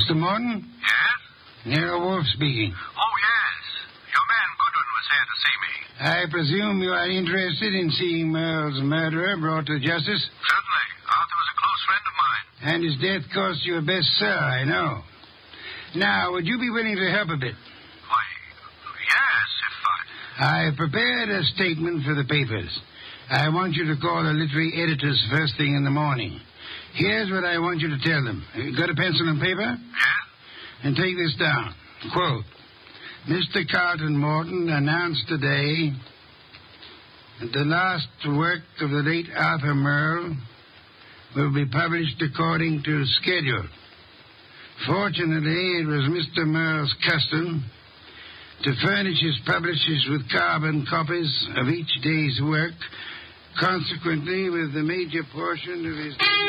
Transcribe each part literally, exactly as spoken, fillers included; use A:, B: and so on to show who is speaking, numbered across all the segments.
A: Mister Morton?
B: Yes?
A: Nero Wolf speaking.
B: Oh, yes. Your man Goodwin was here to see me.
A: I presume you are interested in seeing Merle's murderer brought to justice?
B: Certainly. Arthur was a close friend of mine.
A: And his death cost you a best sir, I know. Now, would you be willing to help a bit?
B: Why, yes, if I...
A: I've prepared a statement for the papers. I want you to call the literary editors first thing in the morning. Here's what I want you to tell them. You got a pencil and paper?
B: Yes?
A: And take this down. Quote, Mister Carlton Morton announced today that the last work of the late Arthur Merle will be published according to schedule. Fortunately, it was Mister Merle's custom to furnish his publishers with carbon copies of each day's work. Consequently, with the major portion of his...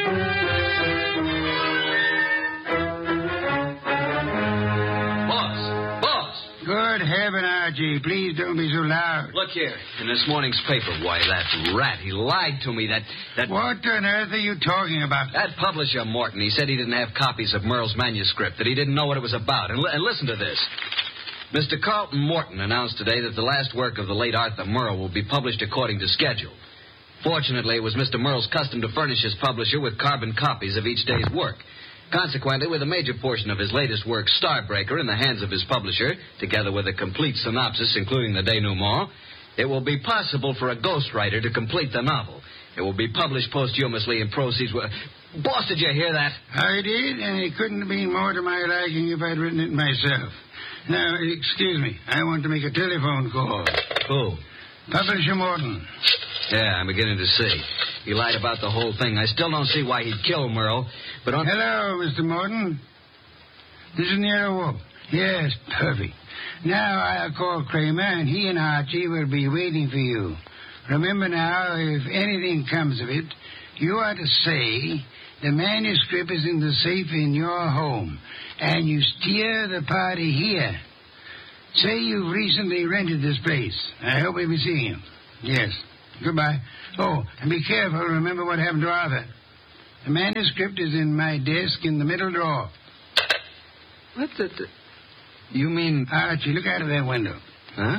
C: Boss! Boss!
A: Good heaven, Archie. Please don't be so loud.
C: Look here. In this morning's paper, why, that rat, he lied to me. That... that...
A: What on earth are you talking about?
C: That publisher, Morton, he said he didn't have copies of Merle's manuscript, that he didn't know what it was about. And, li- and listen to this. Mister Carlton Morton announced today that the last work of the late Arthur Merle will be published according to schedule. Fortunately, it was Mister Merle's custom to furnish his publisher with carbon copies of each day's work. Consequently, with a major portion of his latest work, Starbreaker, in the hands of his publisher, together with a complete synopsis, including the denouement, it will be possible for a ghostwriter to complete the novel. It will be published posthumously and proceeds with... Boss, did you hear that?
A: I did, and it couldn't have been more to my liking if I'd written it myself. Now, excuse me. I want to make a telephone call.
C: Who?
A: Publisher Morton.
C: Yeah, I'm beginning to see. He lied about the whole thing. I still don't see why he'd kill Merle, but on...
A: Hello, Mister Morton. This is Nero Wolf. Yes, perfect. Now I'll call Kramer, and he and Archie will be waiting for you. Remember now, if anything comes of it, you are to say the manuscript is in the safe in your home, and you steer the party here. Say you've recently rented this place. I hope we'll be seeing you. Yes. Goodbye. Oh, and be careful. Remember what happened to Arthur. The manuscript is in my desk in the middle drawer.
C: What the... the... You mean...
A: Archie, look out of that window.
C: Huh?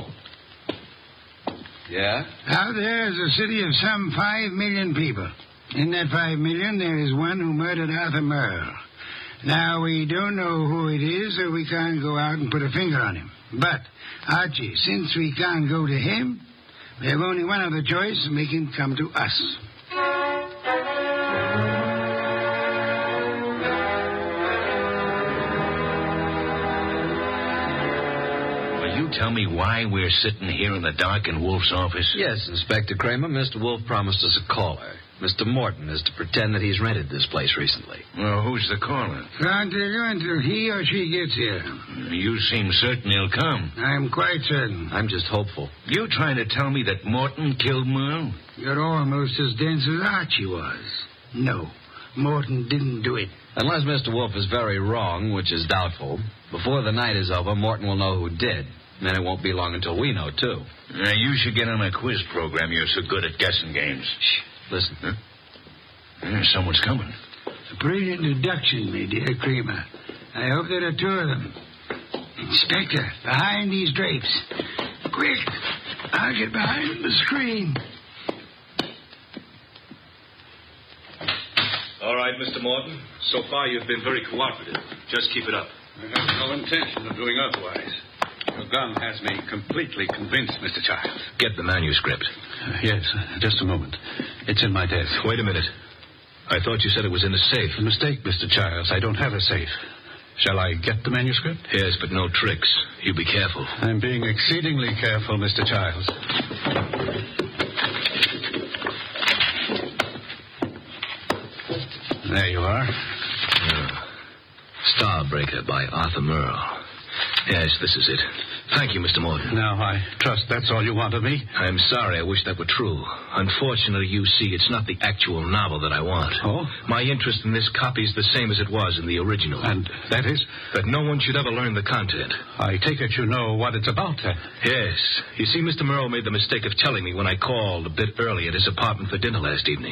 C: Yeah?
A: Out there is a city of some five million people. In that five million, there is one who murdered Arthur Merle. Now, we don't know who it is, so we can't go out and put a finger on him. But, Archie, since we can't go to him, we have only one other choice, make him come to us.
D: Will you tell me why we're sitting here in the dark in Wolf's office?
C: Yes, Inspector Kramer. Mister Wolf promised us a caller. Mister Morton is to pretend that he's rented this place recently.
D: Well, who's the caller?
A: Can't tell you until he or she gets here.
D: You seem certain he'll come.
A: I'm quite certain.
C: I'm just hopeful.
D: You trying to tell me that Morton killed Merle?
A: You're almost as dense as Archie was. No, Morton didn't do it.
C: Unless Mister Wolf is very wrong, which is doubtful, before the night is over, Morton will know who did. And then it won't be long until we know, too.
D: Uh, you should get on a quiz program. You're so good at guessing games.
C: Shh. Listen.
D: Huh? Yeah, someone's coming.
A: A brilliant deduction, my dear Kramer. I hope there are two of them. Inspector, behind these drapes. Quick! I'll get behind the screen.
E: All right, Mister Morton. So far, you've been very cooperative. Just keep it up.
F: I have no intention of doing otherwise. Your gun has me completely convinced, Mister Childs.
D: Get the manuscript.
F: Uh, yes, uh, just a moment. It's in my desk.
D: Wait a minute. I thought you said it was in a safe.
F: A mistake, Mister Childs. I don't have a safe. Shall I get the manuscript?
D: Yes, but no tricks. You be careful.
F: I'm being exceedingly careful, Mister Childs. There you are.
D: Uh, Starbreaker by Arthur Merle. Yes, this is it. Thank you, Mister Morton.
F: Now, I trust that's all you want of me.
D: I'm sorry. I wish that were true. Unfortunately, you see, it's not the actual novel that I want.
F: Oh?
D: My interest in this copy is the same as it was in the original.
F: And that is?
D: That no one should ever learn the content.
F: I take it you know what it's about, then.
D: Yes. You see, Mister Merle made the mistake of telling me when I called a bit early at his apartment for dinner last evening.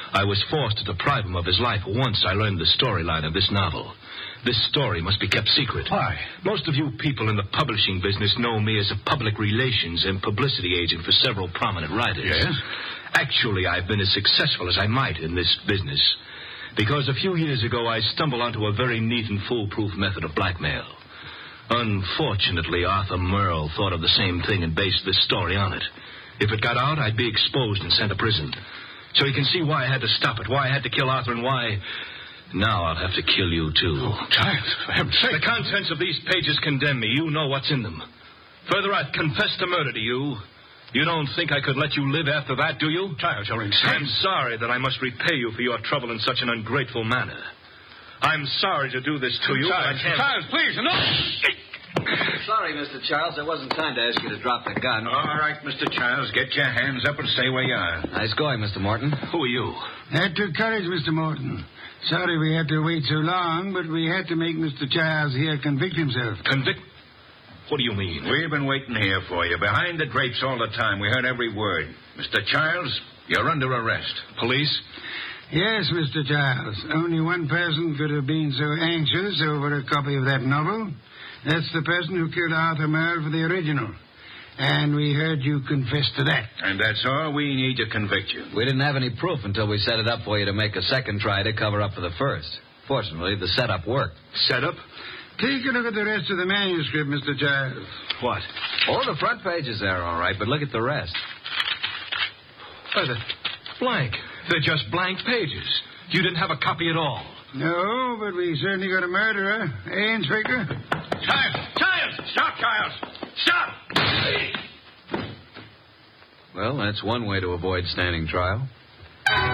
D: I was forced to deprive him of his life once I learned the storyline of this novel. This story must be kept secret.
F: Why?
D: Most of you people in the publishing business know me as a public relations and publicity agent for several prominent writers.
F: Yes?
D: Actually, I've been as successful as I might in this business, because a few years ago I stumbled onto a very neat and foolproof method of blackmail. Unfortunately, Arthur Merle thought of the same thing and based this story on it. If it got out, I'd be exposed and sent to prison. So you can see why I had to stop it, why I had to kill Arthur, and why... Now I'll have to kill you, too.
F: Oh, Giles, for heaven's sake.
D: The contents of these pages condemn me. You know what's in them. Further, I've confessed to murder to you. You don't think I could let you live after that, do you?
F: Giles, you're insane.
D: I'm sorry that I must repay you for your trouble in such an ungrateful manner. I'm sorry to do this to you,
F: Giles,
D: but I can't...
F: Giles, please, no!
C: Sorry, Mister Childs. There wasn't time to ask you to drop the gun.
F: All right, Mister Childs, get your hands up and stay where you are.
C: Nice going, Mister Morton.
D: Who are you?
A: That took courage, Mister Morton. Sorry we had to wait so long, but we had to make Mister Childs here convict himself.
D: Convict? What do you mean?
F: We've been waiting here for you, behind the drapes all the time. We heard every word. Mister Childs, you're under arrest.
D: Police?
A: Yes, Mister Childs. Only one person could have been so anxious over a copy of that novel. That's the person who killed Arthur Merle for the original. And we heard you confess to that.
F: And that's all we need to convict you.
C: We didn't have any proof until we set it up for you to make a second try to cover up for the first. Fortunately, the setup worked.
D: Setup?
A: Take a look at the rest of the manuscript, Mister Childs.
D: What?
C: Oh, the front page is there, all right, but look at the rest.
D: Oh, they're blank. They're just blank pages. You didn't have a copy at all.
A: No, but we certainly got a murderer. Eh, Inspector?
F: Childs! Childs! Stop, Childs! Stop!
C: Well, that's one way to avoid standing trial.